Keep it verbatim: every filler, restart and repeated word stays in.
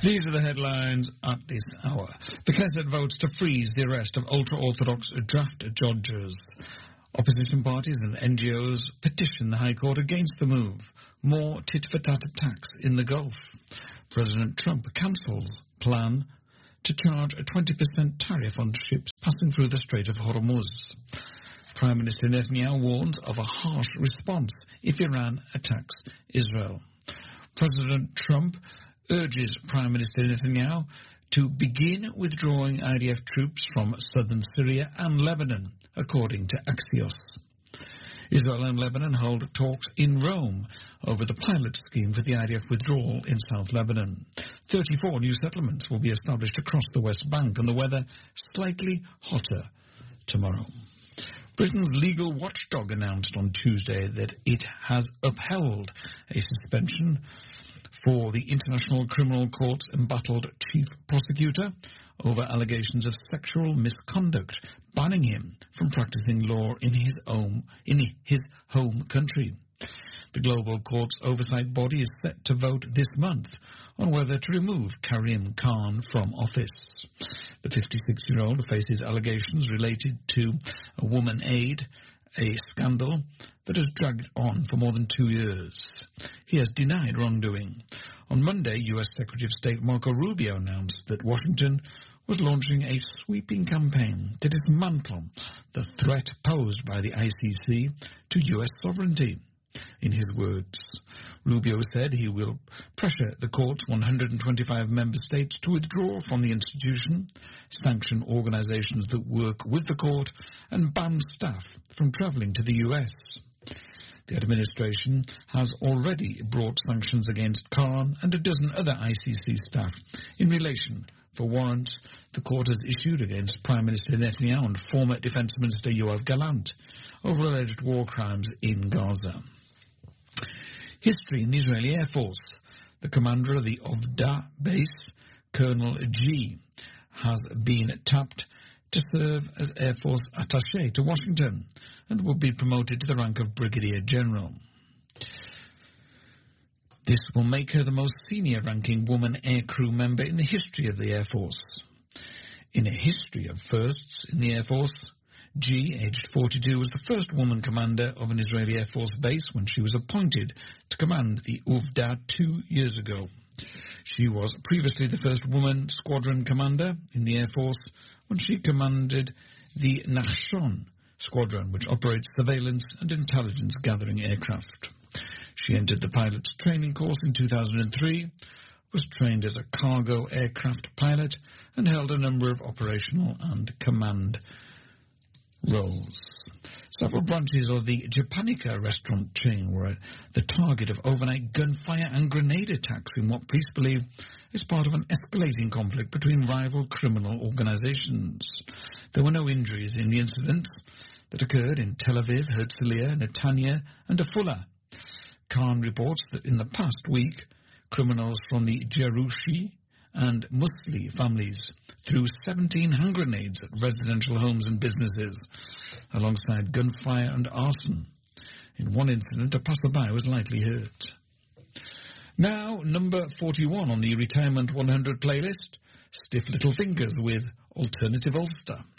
These are the headlines at this hour. The Knesset votes to freeze the arrest of ultra-Orthodox draft judges. Opposition parties and N G Os petition the High Court against the move. More tit-for-tat attacks in the Gulf. President Trump cancels plan to charge a twenty percent tariff on ships passing through the Strait of Hormuz. Prime Minister Netanyahu warns of a harsh response if Iran attacks Israel. President Trump urges Prime Minister Netanyahu to begin withdrawing I D F troops from southern Syria and Lebanon, according to Axios. Israel and Lebanon hold talks in Rome over the pilot scheme for the I D F withdrawal in South Lebanon. thirty-four new settlements will be established across the West Bank, and the weather slightly hotter tomorrow. Britain's legal watchdog announced on Tuesday that it has upheld a suspension for the International Criminal Court's embattled chief prosecutor over allegations of sexual misconduct, banning him from practicing law in his home, in his home country. The global court's oversight body is set to vote this month on whether to remove Karim Khan from office. The fifty-six-year-old faces allegations related to a woman aid, a scandal that has dragged on for more than two years. He has denied wrongdoing. On Monday, U S Secretary of State Marco Rubio announced that Washington was launching a sweeping campaign to dismantle the threat posed by the I C C to U S sovereignty. In his words, Rubio said he will pressure the court's one hundred twenty-five member states to withdraw from the institution, sanction organizations that work with the court, and ban staff from traveling to the U S. The administration has already brought sanctions against Khan and a dozen other I C C staff in relation for warrants the court has issued against Prime Minister Netanyahu and former Defense Minister Yoav Gallant over alleged war crimes in Gaza. History in the Israeli Air Force. The commander of the Ovda base, Colonel G, has been tapped to serve as Air Force attaché to Washington and will be promoted to the rank of Brigadier General. This will make her the most senior-ranking woman aircrew member in the history of the Air Force. In a history of firsts in the Air Force, G, aged forty-two, was the first woman commander of an Israeli Air Force base when she was appointed to command the Uvda two years ago. She was previously the first woman squadron commander in the Air Force when she commanded the Nachshon squadron, which operates surveillance and intelligence gathering aircraft. She entered the pilot's training course in two thousand three, was trained as a cargo aircraft pilot, and held a number of operational and command roles. Several branches of the Japanica restaurant chain were the target of overnight gunfire and grenade attacks in what police believe is part of an escalating conflict between rival criminal organizations. There were no injuries in the incidents that occurred in Tel Aviv, Herzliya, Netanya, and Afula. Khan reports that in the past week, criminals from the Jerushi and Musli families threw seventeen hand grenades at residential homes and businesses, alongside gunfire and arson. In one incident, a passerby was lightly hurt. Now, number forty-one on the Retirement one hundred playlist, Stiff Little Fingers with Alternative Ulster.